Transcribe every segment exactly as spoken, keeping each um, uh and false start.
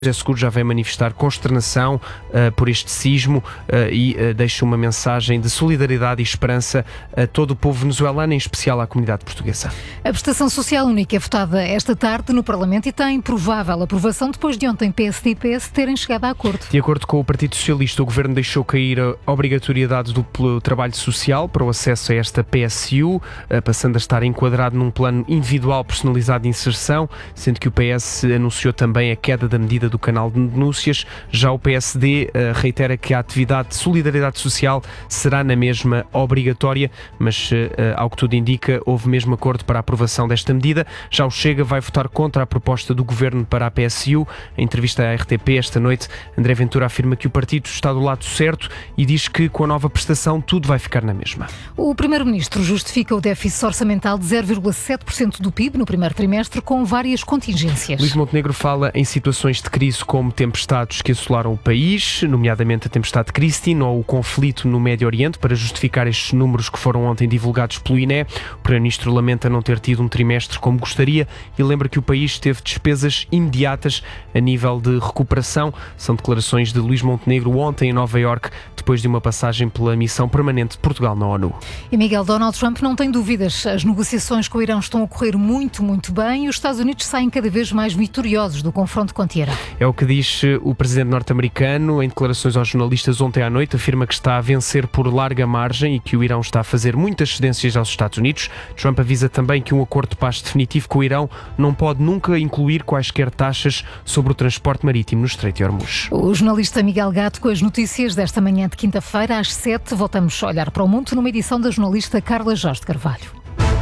José Seguro já vem manifestar consternação uh, por este sismo uh, e uh, deixa uma mensagem de solidariedade e esperança a todo o povo venezuelano, em especial à comunidade portuguesa. A prestação social única é votada esta tarde no Parlamento e tem provável aprovação depois de ontem P S D e P S terem chegado a acordo. De acordo com o Partido Socialista, o Governo deixou cair a obrigatoriedade do trabalho social para o acesso a esta P S U, uh, passando a estar enquadrado num plano individual personalizado de inserção, sendo que o P S anunciou também a queda da medida do canal de denúncias. Já o P S D uh, reitera que a atividade de solidariedade social será na mesma obrigatória, mas uh, ao que tudo indica, houve mesmo acordo para a aprovação desta medida. Já o Chega vai votar contra a proposta do Governo para a P S U. Em entrevista à R T P esta noite, André Ventura afirma que o partido está do lado certo e diz que com a nova prestação tudo vai ficar na mesma. O Primeiro-Ministro justifica o déficit orçamental de zero vírgula sete por cento do P I B no primeiro trimestre com várias contingências. Luís Montenegro fala em situações de crise como tempestades que assolaram o país, nomeadamente a tempestade Christine ou o conflito no Médio Oriente, para justificar estes números que foram ontem divulgados pelo I N E. O Primeiro-Ministro lamenta não ter tido um trimestre como gostaria e lembra que o país teve despesas imediatas a nível de recuperação. São declarações de Luís Montenegro ontem em Nova Iorque, depois de uma passagem pela missão permanente de Portugal na ONU. E Miguel, Donald Trump não tem dúvidas. As negociações com o Irão estão a correr muito, muito bem e os Estados Unidos saem cada vez mais vitoriosos do confronto com Teherã. É o que diz o presidente norte-americano em declarações aos jornalistas ontem à noite. Afirma que está a vencer por larga margem e que o Irão está a fazer muitas cedências aos Estados Unidos. Trump avisa também que um acordo de paz definitivo com o Irão não pode nunca incluir quaisquer taxas sobre o transporte marítimo no Estreito de Hormuz. O jornalista Miguel Gato com as notícias desta manhã de quinta-feira às sete. Voltamos a olhar para o mundo numa edição da jornalista Carla Jorge de Carvalho.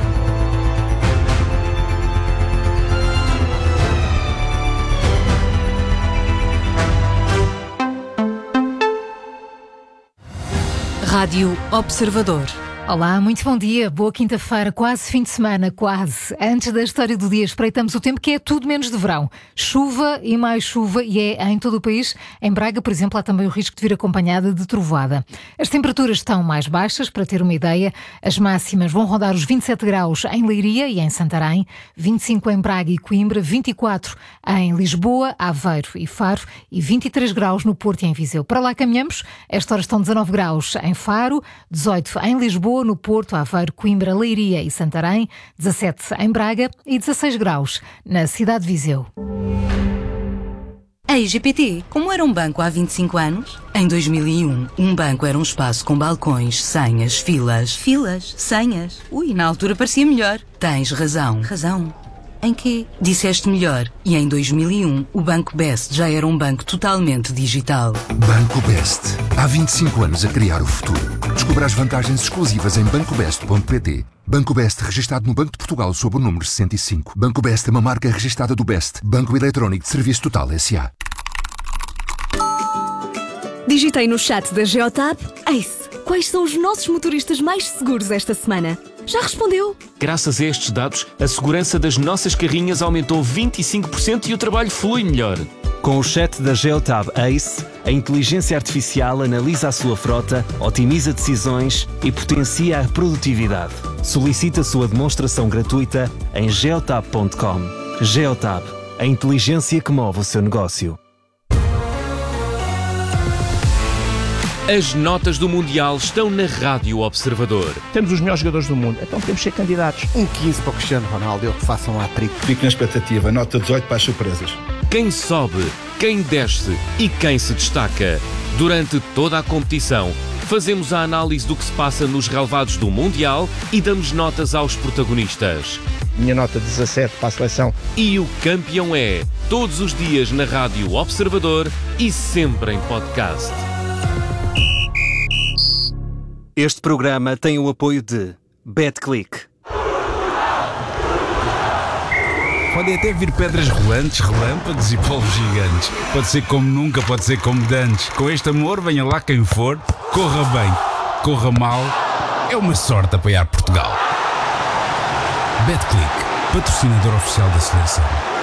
Rádio Observador. Olá, muito bom dia, boa quinta-feira, quase fim de semana, quase. Antes da história do dia, espreitamos o tempo que é tudo menos de verão. Chuva e mais chuva, e é em todo o país. Em Braga, por exemplo, há também o risco de vir acompanhada de trovoada. As temperaturas estão mais baixas, para ter uma ideia. As máximas vão rondar os vinte e sete graus em Leiria e em Santarém, vinte e cinco em Braga e Coimbra, vinte e quatro em Lisboa, Aveiro e Faro e vinte e três graus no Porto e em Viseu. Para lá caminhamos. Esta hora estão dezanove graus em Faro, dezoito em Lisboa, no Porto, Aveiro, Coimbra, Leiria e Santarém, dezassete em Braga e dezasseis graus na cidade de Viseu. A I G P T, como era um banco há vinte e cinco anos? Em dois mil e um, um banco era um espaço com balcões, senhas, filas. Filas? Senhas? Ui, na altura parecia melhor. Tens razão. Razão? Em quê? Disseste melhor. E em dois mil e um, o Banco Best já era um banco totalmente digital. Banco Best. Há vinte e cinco anos a criar o futuro. Descubra as vantagens exclusivas em banco best ponto pt. Banco Best, registado no Banco de Portugal sob o número sessenta e cinco. Banco Best é uma marca registada do Best, Banco Eletrónico de Serviço Total S A. Digitei no chat da Geotab: Ace, quais são os nossos motoristas mais seguros esta semana? Já respondeu? Graças a estes dados, a segurança das nossas carrinhas aumentou vinte e cinco por cento e o trabalho flui melhor. Com o chat da Geotab Ace, a inteligência artificial analisa a sua frota, otimiza decisões e potencia a produtividade. Solicite a sua demonstração gratuita em geotab ponto com. Geotab, a inteligência que move o seu negócio. As notas do Mundial estão na Rádio Observador. Temos os melhores jogadores do mundo, então temos que ser candidatos. Um quinze para o Cristiano Ronaldo, que façam um hat-trick. Fico na expectativa, nota dezoito para as surpresas. Quem sobe, quem desce e quem se destaca. Durante toda a competição, fazemos a análise do que se passa nos relevados do Mundial e damos notas aos protagonistas. Minha nota dezassete para a seleção. E o campeão é, todos os dias na Rádio Observador e sempre em podcast. Este programa tem o apoio de BetClick. Podem até vir pedras rolantes, relâmpagos e polvos gigantes. Pode ser como nunca, pode ser como dantes. Com este amor, venha lá quem for, corra bem, corra mal. É uma sorte apoiar Portugal. BetClick, patrocinador oficial da seleção.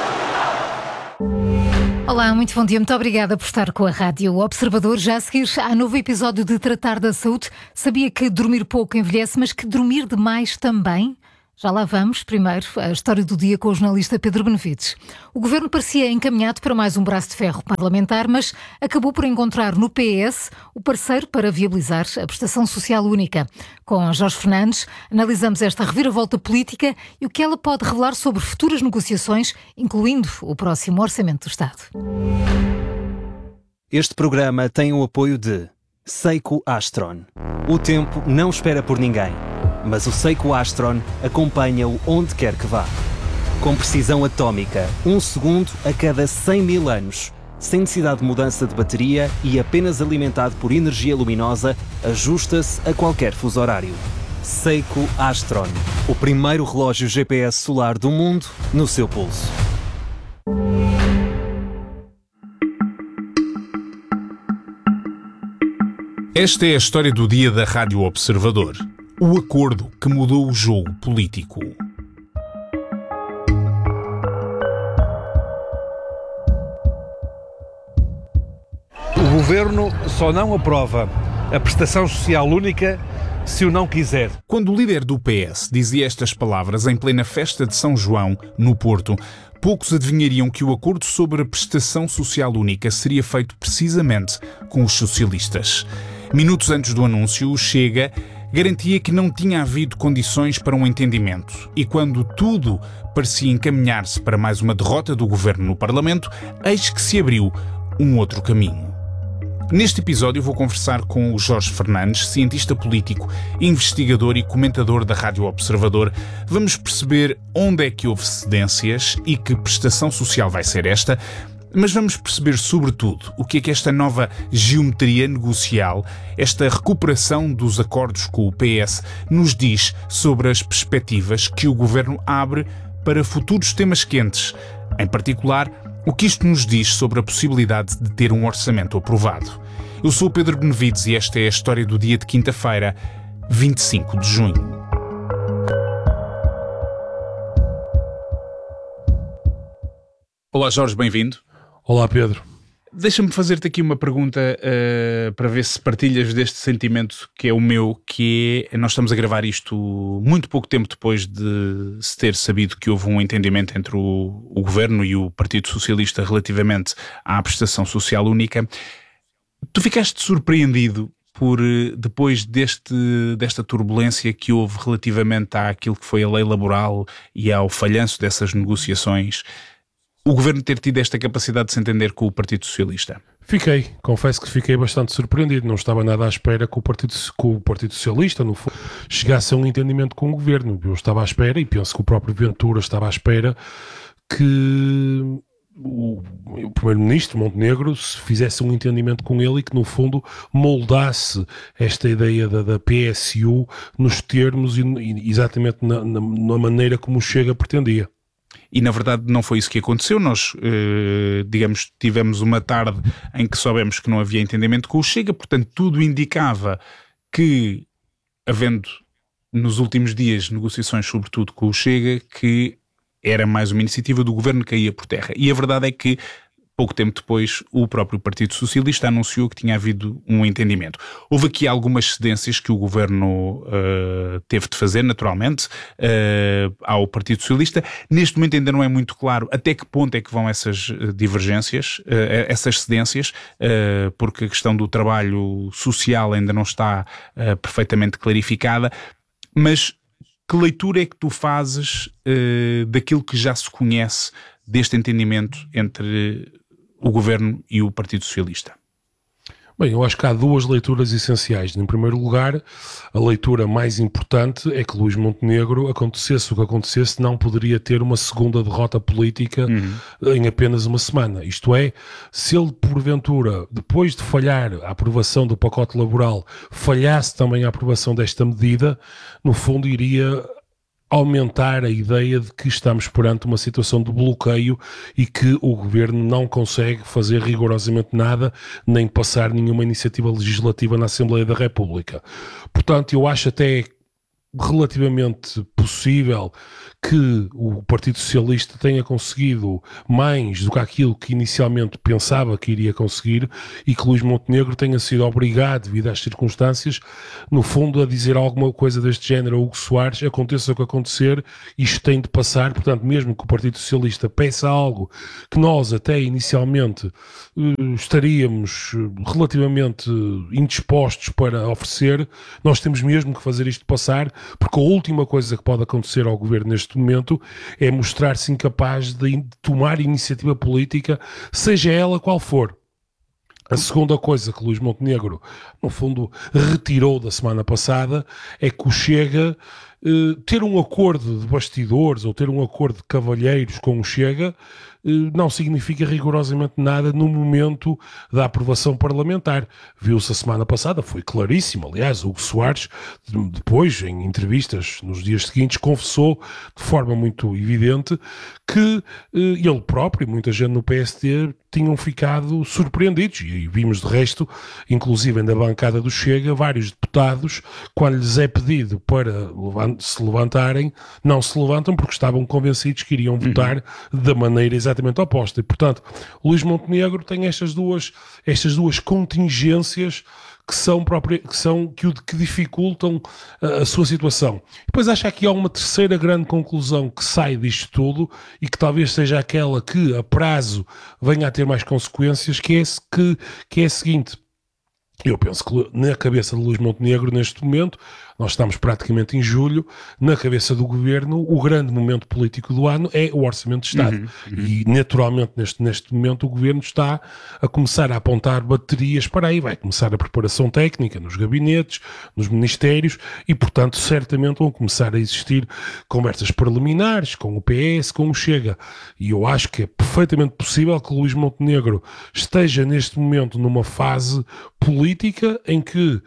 Olá, muito bom dia, muito obrigada por estar com a Rádio Observador. Já a seguir, há novo episódio de Tratar da Saúde. Sabia que dormir pouco envelhece, mas que dormir demais também? Já lá vamos. Primeiro, a história do dia com o jornalista Pedro Benevides. O governo parecia encaminhado para mais um braço de ferro parlamentar, mas acabou por encontrar no P S o parceiro para viabilizar a prestação social única. Com Jorge Fernandes, analisamos esta reviravolta política e o que ela pode revelar sobre futuras negociações, incluindo o próximo Orçamento do Estado. Este programa tem o apoio de Seiko Astron. O tempo não espera por ninguém, mas o Seiko Astron acompanha-o onde quer que vá. Com precisão atómica, um segundo a cada cem mil anos, sem necessidade de mudança de bateria e apenas alimentado por energia luminosa, ajusta-se a qualquer fuso horário. Seiko Astron, o primeiro relógio G P S solar do mundo no seu pulso. Esta é a história do dia da Rádio Observador. O acordo que mudou o jogo político. O Governo só não aprova a prestação social única se o não quiser. Quando o líder do P S dizia estas palavras em plena festa de São João, no Porto, poucos adivinhariam que o acordo sobre a prestação social única seria feito precisamente com os socialistas. Minutos antes do anúncio, o Chega garantia que não tinha havido condições para um entendimento e quando tudo parecia encaminhar-se para mais uma derrota do governo no Parlamento, eis que se abriu um outro caminho. Neste episódio vou conversar com o Jorge Fernandes, cientista político, investigador e comentador da Rádio Observador. Vamos perceber onde é que houve cedências e que prestação social vai ser esta, mas vamos perceber, sobretudo, o que é que esta nova geometria negocial, esta recuperação dos acordos com o P S, nos diz sobre as perspectivas que o governo abre para futuros temas quentes. Em particular, o que isto nos diz sobre a possibilidade de ter um orçamento aprovado. Eu sou o Pedro Benevides e esta é a história do dia de quinta-feira, vinte e cinco de junho. Olá Jorge, bem-vindo. Olá Pedro. Deixa-me fazer-te aqui uma pergunta uh, para ver se partilhas deste sentimento que é o meu, que é, nós estamos a gravar isto muito pouco tempo depois de se ter sabido que houve um entendimento entre o, o Governo e o Partido Socialista relativamente à prestação social única. Tu ficaste surpreendido por, depois deste, desta turbulência que houve relativamente àquilo que foi a lei laboral e ao falhanço dessas negociações, o Governo ter tido esta capacidade de se entender com o Partido Socialista? Fiquei, confesso que fiquei bastante surpreendido, não estava nada à espera que o Partido, que o Partido Socialista, no fundo, chegasse a um entendimento com o Governo. Eu estava à espera, e penso que o próprio Ventura estava à espera, que o, o Primeiro-Ministro Montenegro se fizesse um entendimento com ele e que, no fundo, moldasse esta ideia da, da P S U nos termos e, e exatamente na, na, na maneira como o Chega pretendia. E na verdade não foi isso que aconteceu. Nós, eh, digamos, tivemos uma tarde em que soubemos que não havia entendimento com o Chega, portanto tudo indicava que, havendo nos últimos dias negociações sobretudo com o Chega, que era mais uma iniciativa do Governo que caía por terra. E a verdade é que pouco tempo depois, o próprio Partido Socialista anunciou que tinha havido um entendimento. Houve aqui algumas cedências que o Governo uh, teve de fazer, naturalmente, uh, ao Partido Socialista. Neste momento ainda não é muito claro até que ponto é que vão essas divergências, uh, essas cedências, uh, porque a questão do trabalho social ainda não está uh, perfeitamente clarificada. Mas que leitura é que tu fazes uh, daquilo que já se conhece deste entendimento entre o Governo e o Partido Socialista? Bem, eu acho que há duas leituras essenciais. Em primeiro lugar, a leitura mais importante é que Luís Montenegro, acontecesse o que acontecesse, não poderia ter uma segunda derrota política uhum. em apenas uma semana. Isto é, se ele, porventura, depois de falhar a aprovação do pacote laboral, falhasse também a aprovação desta medida, no fundo iria aumentar a ideia de que estamos perante uma situação de bloqueio e que o Governo não consegue fazer rigorosamente nada, nem passar nenhuma iniciativa legislativa na Assembleia da República. Portanto, eu acho até relativamente possível que o Partido Socialista tenha conseguido mais do que aquilo que inicialmente pensava que iria conseguir e que Luís Montenegro tenha sido obrigado, devido às circunstâncias, no fundo, a dizer alguma coisa deste género a Hugo Soares: aconteça o que acontecer, isto tem de passar. Portanto, mesmo que o Partido Socialista peça algo que nós até inicialmente uh, estaríamos relativamente indispostos para oferecer, nós temos mesmo que fazer isto passar, porque a última coisa que pode acontecer ao Governo neste momento é mostrar-se incapaz de tomar iniciativa política, seja ela qual for. A segunda coisa que Luís Montenegro, no fundo, retirou da semana passada é que o Chega, eh, ter um acordo de bastidores ou ter um acordo de cavalheiros com o Chega, eh, não significa rigorosamente nada no momento da aprovação parlamentar. Viu-se a semana passada, foi claríssimo. Aliás, o Hugo Soares, depois, em entrevistas nos dias seguintes, confessou de forma muito evidente que eh, ele próprio e muita gente no P S D tinham ficado surpreendidos, e vimos de resto, inclusive na bancada do Chega, vários deputados, quando lhes é pedido para se levantarem, não se levantam porque estavam convencidos que iriam votar uhum. da maneira exatamente oposta. E, portanto, Luís Montenegro tem estas duas, estas duas contingências que são, própria, que, são que, o, que dificultam a, a sua situação. Depois acho que aqui há uma terceira grande conclusão que sai disto tudo e que talvez seja aquela que a prazo venha a ter mais consequências, que é, que, que é a seguinte: eu penso que na cabeça de Luís Montenegro neste momento, nós estamos praticamente em julho, na cabeça do Governo o grande momento político do ano é o Orçamento de Estado. Uhum, uhum. E naturalmente neste, neste momento o Governo está a começar a apontar baterias para aí, vai começar a preparação técnica nos gabinetes, nos ministérios e portanto certamente vão começar a existir conversas preliminares com o P S, com o Chega. E eu acho que é perfeitamente possível que Luís Montenegro esteja neste momento numa fase política em que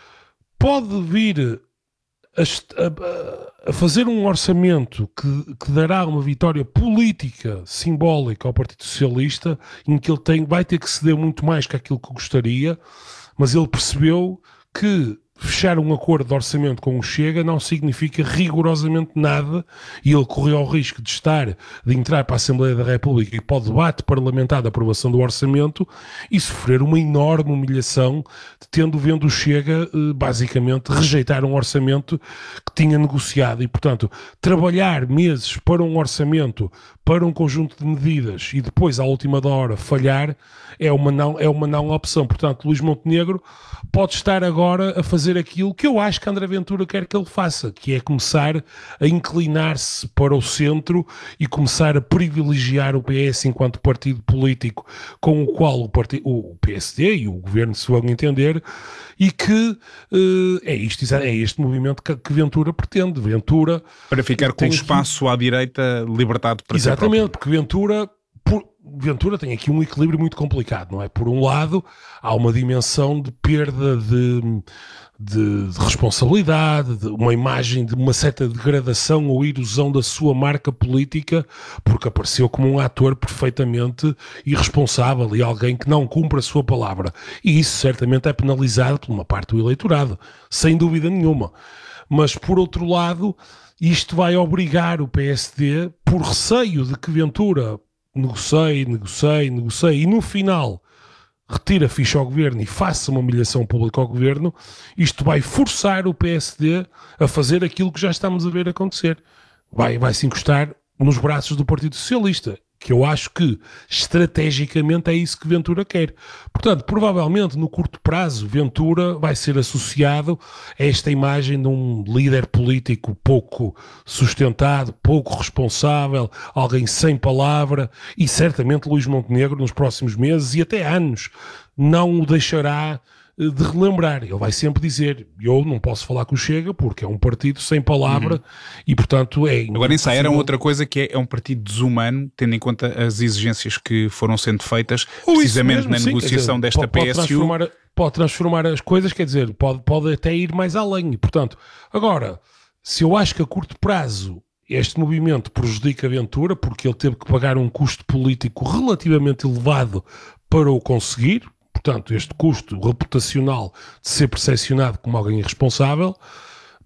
pode vir a, a, a fazer um orçamento que, que dará uma vitória política simbólica ao Partido Socialista, em que ele tem, vai ter que ceder muito mais que aquilo que gostaria, mas ele percebeu que fechar um acordo de orçamento com o Chega não significa rigorosamente nada e ele correu ao risco de estar, de entrar para a Assembleia da República e para o debate parlamentar da aprovação do orçamento e sofrer uma enorme humilhação, tendo vendo o Chega basicamente rejeitar um orçamento que tinha negociado e, portanto, trabalhar meses para um orçamento, para um conjunto de medidas e depois, à última da hora, falhar, é uma não, é uma não opção. Portanto, Luís Montenegro pode estar agora a fazer aquilo que eu acho que André Ventura quer que ele faça, que é começar a inclinar-se para o centro e começar a privilegiar o P S enquanto partido político com o qual o, partido, o P S D e o Governo se vão entender e que uh, é, isto, é este movimento que, que Ventura pretende. Ventura... Para ficar com o espaço aqui... à direita libertado para si próprio. Exatamente, porque Ventura... Por... Ventura tem aqui um equilíbrio muito complicado, não é? Por um lado, há uma dimensão de perda de, de, de responsabilidade, de uma imagem de uma certa degradação ou erosão da sua marca política, porque apareceu como um ator perfeitamente irresponsável e alguém que não cumpre a sua palavra. E isso certamente é penalizado por uma parte do eleitorado, sem dúvida nenhuma. Mas, por outro lado, isto vai obrigar o P S D, por receio de que Ventura negocie, negocie, negocie e no final retira a ficha ao Governo e faça uma humilhação pública ao Governo, isto vai forçar o P S D a fazer aquilo que já estamos a ver acontecer. Vai, vai se encostar nos braços do Partido Socialista, que eu acho que estrategicamente é isso que Ventura quer. Portanto, provavelmente no curto prazo Ventura vai ser associado a esta imagem de um líder político pouco sustentado, pouco responsável, alguém sem palavra, e certamente Luís Montenegro nos próximos meses e até anos não o deixará de relembrar. Ele vai sempre dizer: eu não posso falar com o Chega porque é um partido sem palavra uhum. e, portanto, é... Agora, isso era outra coisa, que é, é um partido desumano, tendo em conta as exigências que foram sendo feitas, Ou precisamente mesmo, na sim, negociação dizer, desta pode, pode P S U. Transformar, pode transformar as coisas, quer dizer, pode, pode até ir mais além. E, portanto, agora, se eu acho que a curto prazo este movimento prejudica a Ventura, porque ele teve que pagar um custo político relativamente elevado para o conseguir, portanto, este custo reputacional de ser percepcionado como alguém irresponsável,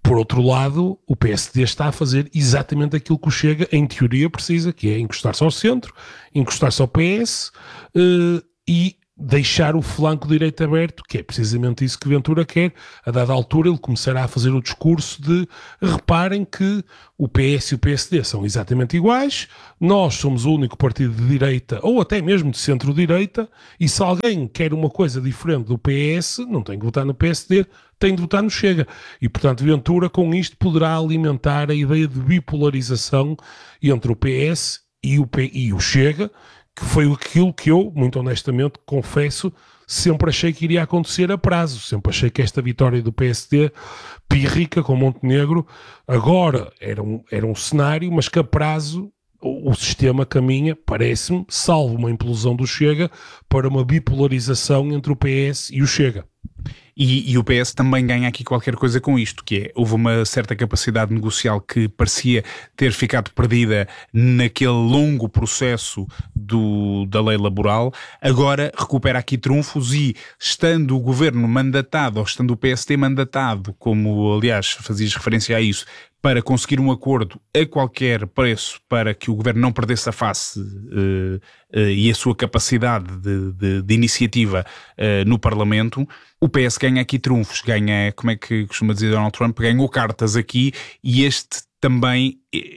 Por outro lado, o P S D está a fazer exatamente aquilo que o Chega, em teoria, precisa, que é encostar-se ao centro, encostar-se ao P S uh, e deixar o flanco direito aberto, que é precisamente isso que Ventura quer. A dada altura ele começará a fazer o discurso de reparem que o P S e o P S D são exatamente iguais, nós somos o único partido de direita, ou até mesmo de centro-direita, e se alguém quer uma coisa diferente do P S, não tem que votar no P S D, tem de votar no Chega. E, portanto, Ventura, com isto, poderá alimentar a ideia de bipolarização entre o P S e o, P... e o Chega, que foi aquilo que eu, muito honestamente, confesso, sempre achei que iria acontecer a prazo. Sempre achei que esta vitória do P S D, pírrica com Montenegro, agora era um, era um cenário, mas que a prazo o, o sistema caminha, parece-me, salvo uma implosão do Chega, para uma bipolarização entre o P S e o Chega. E, e o P S também ganha aqui qualquer coisa com isto, que é, houve uma certa capacidade negocial que parecia ter ficado perdida naquele longo processo do, da lei laboral, agora recupera aqui trunfos e, estando o governo mandatado, ou estando o P S D mandatado, como aliás fazias referência a isso, para conseguir um acordo a qualquer preço para que o governo não perdesse a face uh, uh, e a sua capacidade de, de, de iniciativa uh, no Parlamento, o P S ganha aqui trunfos, ganha, como é que costuma dizer Donald Trump, ganhou cartas aqui, e este também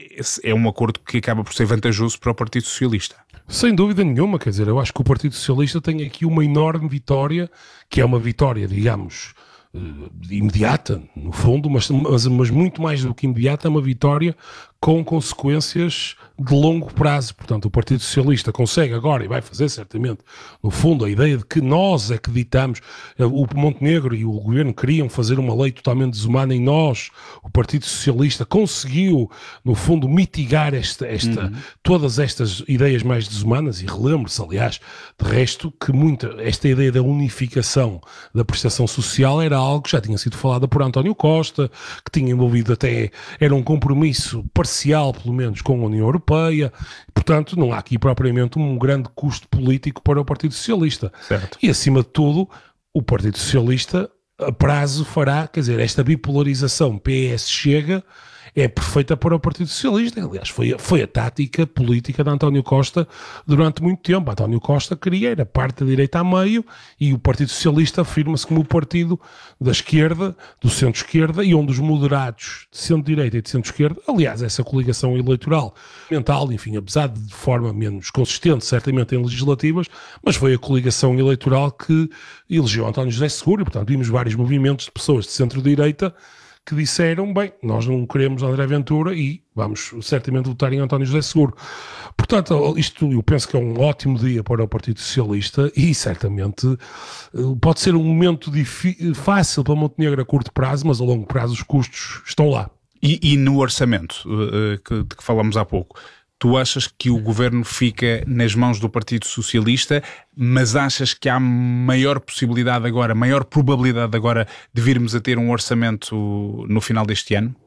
é um acordo que acaba por ser vantajoso para o Partido Socialista. Sem dúvida nenhuma, quer dizer, eu acho que o Partido Socialista tem aqui uma enorme vitória, que é uma vitória, digamos, imediata, no fundo, mas, mas, mas muito mais do que imediata, é uma vitória com consequências de longo prazo. Portanto, o Partido Socialista consegue agora, e vai fazer certamente, no fundo, a ideia de que nós é que ditamos, o Montenegro e o governo queriam fazer uma lei totalmente desumana, e nós, o Partido Socialista, conseguiu, no fundo, mitigar esta, esta, uhum. todas estas ideias mais desumanas, e relembro-se, aliás, de resto, que muita, esta ideia da unificação da prestação social era algo que já tinha sido falado por António Costa, que tinha envolvido até, era um compromisso parcial, pelo menos, com a União Europeia. Portanto, não há aqui propriamente um grande custo político para o Partido Socialista. Certo. E, acima de tudo, o Partido Socialista, a prazo, fará, quer dizer, esta bipolarização P S-Chega é perfeita para o Partido Socialista. Aliás, foi, foi a tática política de António Costa durante muito tempo. António Costa queria, era parte da direita a meio, e o Partido Socialista afirma-se como o partido da esquerda, do centro-esquerda, e onde os moderados de centro-direita e de centro-esquerda, aliás, essa coligação eleitoral mental, enfim, apesar de forma menos consistente, certamente em legislativas, mas foi a coligação eleitoral que elegeu António José Seguro, e, portanto, vimos vários movimentos de pessoas de centro-direita que disseram, bem, nós não queremos André Ventura e vamos certamente votar em António José Seguro. Portanto, isto eu penso que é um ótimo dia para o Partido Socialista, e certamente pode ser um momento fácil para Montenegro a curto prazo, mas a longo prazo os custos estão lá. E, e no orçamento, uh, que, de que falamos há pouco, tu achas que o governo fica nas mãos do Partido Socialista, mas achas que há maior possibilidade agora, maior probabilidade agora de virmos a ter um orçamento no final deste ano?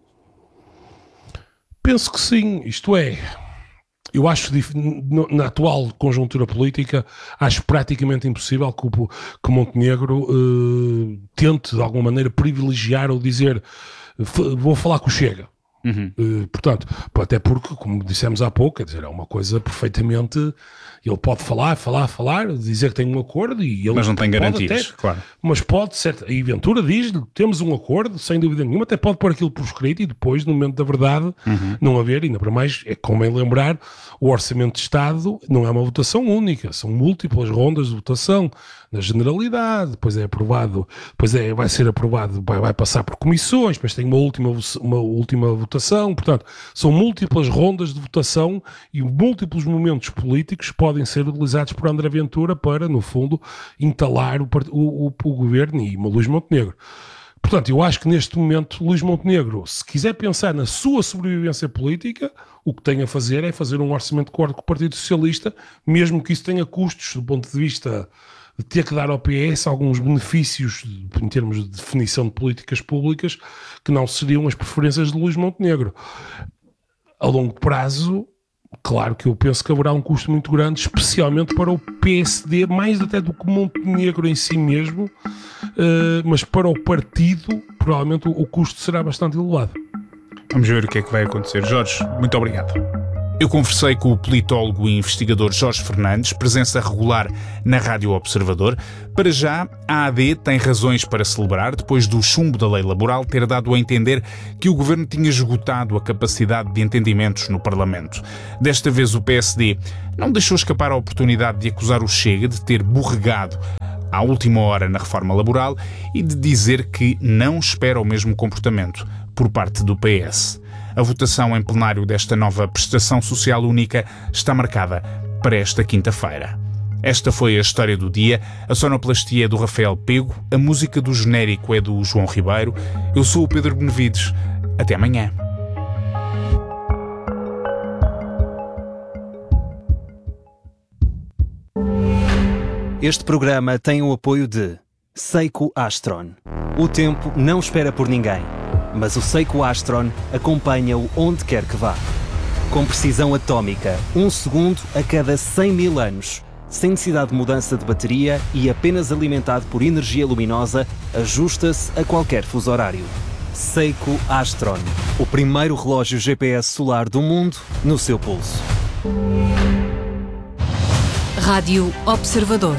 Penso que sim, isto é, eu acho na atual conjuntura política, acho praticamente impossível que o que Montenegro uh, tente de alguma maneira privilegiar ou dizer, vou falar com o Chega. Uhum. Uh, portanto, até porque, como dissemos há pouco, quer dizer, é uma coisa perfeitamente, ele pode falar, falar, falar, dizer que tem um acordo, e ele mas não tem garantias, até, claro. Mas pode, certo, e Ventura diz-lhe, temos um acordo, sem dúvida nenhuma, até pode pôr aquilo por escrito, e depois, no momento da verdade, uhum. não haver, ainda para mais, é convém lembrar, o Orçamento de Estado não é uma votação única, são múltiplas rondas de votação, na generalidade, depois é aprovado, depois é, vai ser aprovado, vai, vai passar por comissões, depois tem uma última, uma última votação, portanto, são múltiplas rondas de votação e múltiplos momentos políticos podem ser utilizados por André Ventura para, no fundo, entalar o, o, o, o governo e o Luís Montenegro. Portanto, eu acho que neste momento Luís Montenegro, se quiser pensar na sua sobrevivência política, o que tem a fazer é fazer um orçamento de acordo com o Partido Socialista, mesmo que isso tenha custos do ponto de vista de ter que dar ao P S alguns benefícios em termos de definição de políticas públicas que não seriam as preferências de Luís Montenegro. A longo prazo, claro que eu penso que haverá um custo muito grande, especialmente para o P S D, mais até do que Montenegro em si mesmo, uh, mas para o partido, provavelmente o, o custo será bastante elevado. Vamos ver o que é que vai acontecer. Jorge, muito obrigado. Eu conversei com o politólogo e investigador Jorge Fernandes, presença regular na Rádio Observador. Para já, a A D tem razões para celebrar, depois do chumbo da lei laboral ter dado a entender que o governo tinha esgotado a capacidade de entendimentos no Parlamento. Desta vez o P S D não deixou escapar a oportunidade de acusar o Chega de ter borregado à última hora na reforma laboral e de dizer que não espera o mesmo comportamento por parte do P S. A votação em plenário desta nova prestação social única está marcada para esta quinta-feira. Esta foi a história do dia. A sonoplastia é do Rafael Pego, a música do genérico é do João Ribeiro. Eu sou o Pedro Benevides. Até amanhã. Este programa tem o apoio de Seiko Astron. O tempo não espera por ninguém, mas o Seiko Astron acompanha-o onde quer que vá. Com precisão atómica, um segundo a cada cem mil anos, sem necessidade de mudança de bateria e apenas alimentado por energia luminosa, ajusta-se a qualquer fuso horário. Seiko Astron, o primeiro relógio G P S solar do mundo no seu pulso. Rádio Observador.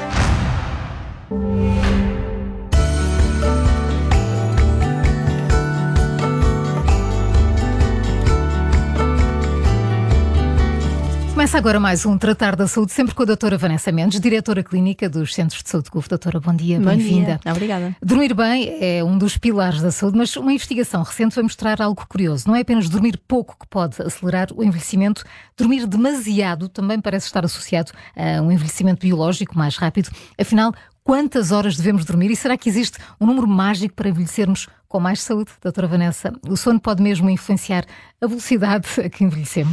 Começa agora mais um Tratar da Saúde, sempre com a doutora Vanessa Mendes, diretora clínica dos Centros de Saúde C U F. Doutora, bom dia, bom bem-vinda. Dia. Obrigada. Dormir bem é um dos pilares da saúde, mas uma investigação recente vai mostrar algo curioso. Não é apenas dormir pouco que pode acelerar o envelhecimento, dormir demasiado também parece estar associado a um envelhecimento biológico mais rápido. Afinal, quantas horas devemos dormir e será que existe um número mágico para envelhecermos com mais saúde? Doutora Vanessa, o sono pode mesmo influenciar a velocidade a que envelhecemos?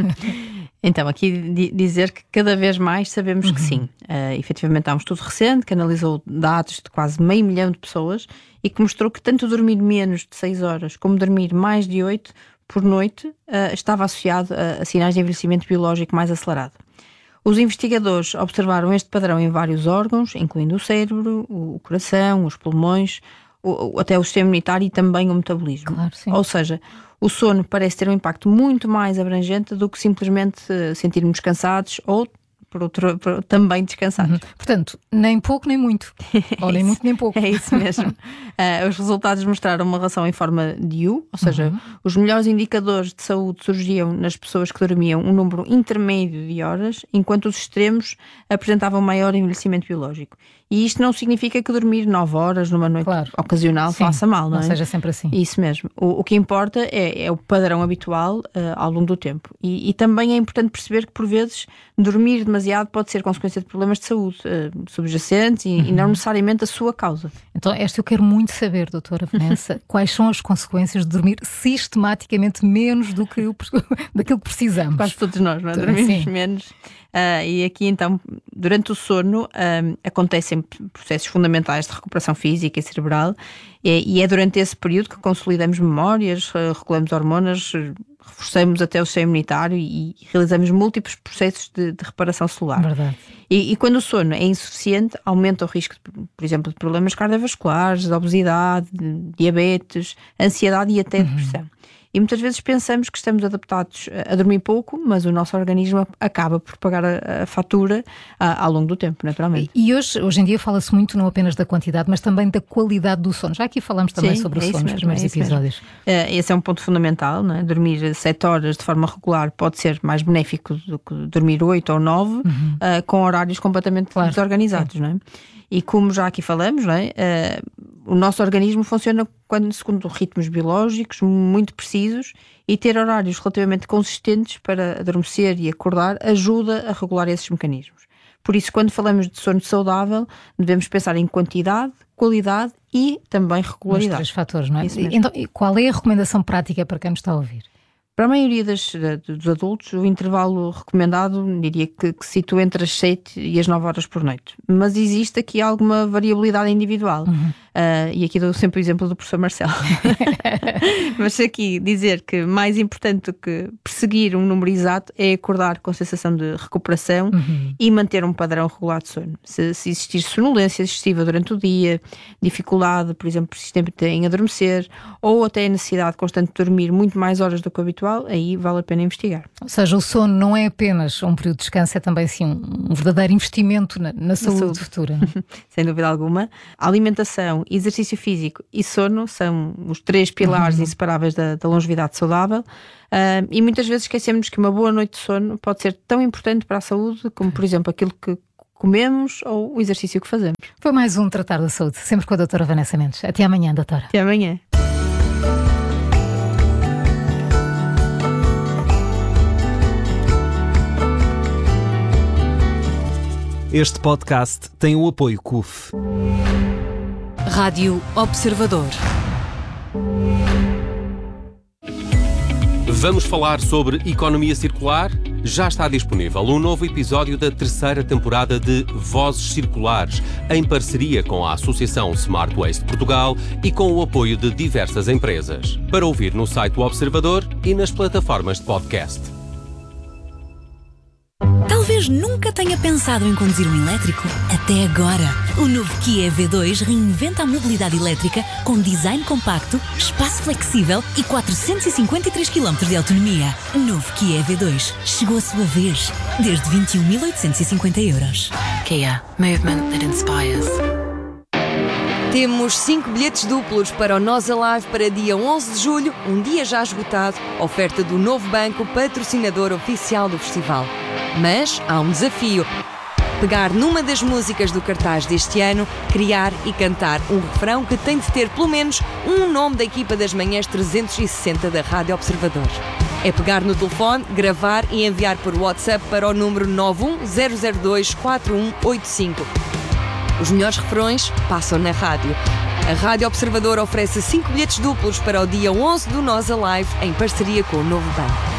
Então, aqui dizer que cada vez mais sabemos uhum. que sim. Uh, efetivamente, há um estudo recente que analisou dados de quase meio milhão de pessoas e que mostrou que tanto dormir menos de seis horas como dormir mais de oito por noite uh, estava associado a, a sinais de envelhecimento biológico mais acelerado. Os investigadores observaram este padrão em vários órgãos, incluindo o cérebro, o coração, os pulmões, o, até o sistema imunitário e também o metabolismo. Claro, sim. Ou seja, o sono parece ter um impacto muito mais abrangente do que simplesmente sentirmos cansados ou, por outro, por, também descansados. Uhum. Portanto, nem pouco nem muito. Ou nem muito nem pouco. É isso mesmo. uh, os resultados mostraram uma relação em forma de U, ou seja, uhum. os melhores indicadores de saúde surgiam nas pessoas que dormiam um número intermédio de horas, enquanto os extremos apresentavam maior envelhecimento biológico. E isto não significa que dormir nove horas numa noite claro. ocasional Sim, faça mal, não é? Não seja sempre assim. Isso mesmo. O, o que importa é, é o padrão habitual uh, ao longo do tempo. E, e também é importante perceber que, por vezes, dormir demasiado pode ser consequência de problemas de saúde uh, subjacentes e, uhum. e não necessariamente a sua causa. Então, esta eu quero muito saber, doutora Vanessa, quais são as consequências de dormir sistematicamente menos do que o, daquilo que precisamos. Quase todos nós, não é? Dormimos Sim. menos. Uh, e aqui, então, durante o sono, uh, acontecem processos fundamentais de recuperação física e cerebral, e, e é durante esse período que consolidamos memórias, uh, regulamos hormonas, uh, reforçamos até o sistema imunitário e, e realizamos múltiplos processos de, de reparação celular. Verdade. E, e quando o sono é insuficiente, aumenta o risco, de, por exemplo, de problemas cardiovasculares, de obesidade, de diabetes, ansiedade e até uhum. depressão. E muitas vezes pensamos que estamos adaptados a dormir pouco, mas o nosso organismo acaba por pagar a, a fatura a, ao longo do tempo, naturalmente. E hoje, hoje em dia fala-se muito não apenas da quantidade, mas também da qualidade do sono. Já aqui falamos também Sim, sobre o é sono nos primeiros é episódios. Uh, esse é um ponto fundamental, não é? Dormir sete horas de forma regular pode ser mais benéfico do que dormir oito ou nove, uhum. uh, com horários completamente claro. desorganizados, Sim. não é? E como já aqui falamos, não é? Uh, o nosso organismo funciona quando, segundo ritmos biológicos muito precisos, e ter horários relativamente consistentes para adormecer e acordar ajuda a regular esses mecanismos. Por isso, quando falamos de sono saudável, devemos pensar em quantidade, qualidade e também regularidade. Os três fatores, não é? Então, qual é a recomendação prática para quem nos está a ouvir? Para a maioria das, dos adultos, o intervalo recomendado, diria que, que se situa entre as sete e as nove horas por noite. Mas existe aqui alguma variabilidade individual. Uhum. Uh, e aqui dou sempre o exemplo do professor Marcelo. Mas aqui dizer que mais importante do que perseguir um número exato é acordar com sensação de recuperação uhum. e manter um padrão regular de sono. Se, se existir sonolência excessiva durante o dia, dificuldade, por exemplo, persistente em adormecer, ou até a necessidade constante de dormir muito mais horas do que o habitual, aí vale a pena investigar. Ou seja, o sono não é apenas um período de descanso, é também sim, um verdadeiro investimento na, na, na saúde, saúde futura. Sem dúvida alguma. A alimentação, exercício físico e sono são os três pilares uhum. inseparáveis da, da longevidade saudável. Uh, e muitas vezes esquecemos que uma boa noite de sono pode ser tão importante para a saúde como, por exemplo, aquilo que comemos ou o exercício que fazemos. Foi mais um Tratar da Saúde, sempre com a doutora Vanessa Mendes. Até amanhã, doutora. Até amanhã. Este podcast tem o apoio C U F. Rádio Observador. Vamos falar sobre economia circular? Já está disponível um novo episódio da terceira temporada de Vozes Circulares, em parceria com a Associação Smart Waste Portugal e com o apoio de diversas empresas. Para ouvir no site do Observador e nas plataformas de podcast. Talvez nunca tenha pensado em conduzir um elétrico. Até agora. O novo Kia E V dois reinventa a mobilidade elétrica com design compacto, espaço flexível e quatrocentos e cinquenta e três quilómetros de autonomia. Novo Kia E V dois. Chegou a sua vez. Desde vinte e um mil oitocentos e cinquenta euros. Kia. Movement that inspires. Temos cinco bilhetes duplos para o Nós Alive para dia onze de julho, um dia já esgotado, oferta do Novo Banco, patrocinador oficial do festival. Mas há um desafio. Pegar numa das músicas do cartaz deste ano, criar e cantar um refrão que tem de ter pelo menos um nome da equipa das manhãs trezentos e sessenta da Rádio Observador. É pegar no telefone, gravar e enviar por WhatsApp para o número nove um zero zero dois quatro um oito cinco. Os melhores refrões passam na rádio. A Rádio Observador oferece cinco bilhetes duplos para o dia onze do Nós Alive, em parceria com o Novo Banco.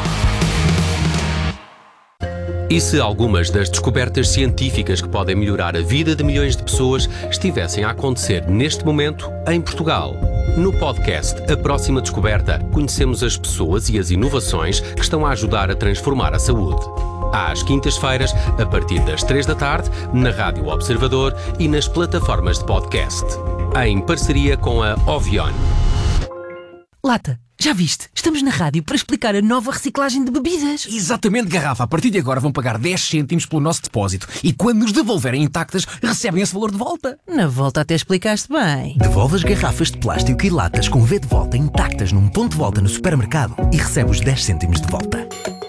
E se algumas das descobertas científicas que podem melhorar a vida de milhões de pessoas estivessem a acontecer neste momento em Portugal? No podcast A Próxima Descoberta, conhecemos as pessoas e as inovações que estão a ajudar a transformar a saúde. Às quintas-feiras, a partir das três da tarde, na Rádio Observador e nas plataformas de podcast. Em parceria com a Ovion. Lata, já viste? Estamos na rádio para explicar a nova reciclagem de bebidas. Exatamente, Garrafa. A partir de agora vão pagar dez cêntimos pelo nosso depósito e quando nos devolverem intactas, recebem esse valor de volta. Na volta até explicaste bem. Devolve as garrafas de plástico e latas com V de volta intactas num ponto de volta no supermercado e recebe os dez cêntimos de volta.